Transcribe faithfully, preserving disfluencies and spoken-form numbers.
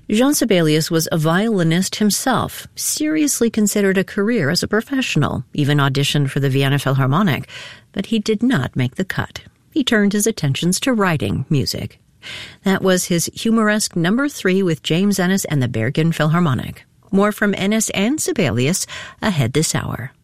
Jean Sibelius was a violinist himself, seriously considered a career as a professional, even auditioned for the Vienna Philharmonic, but he did not make the cut. He turned his attentions to writing music. That was his humoresque number three with James Ennis and the Bergen Philharmonic. More from Ennis and Sibelius ahead this hour.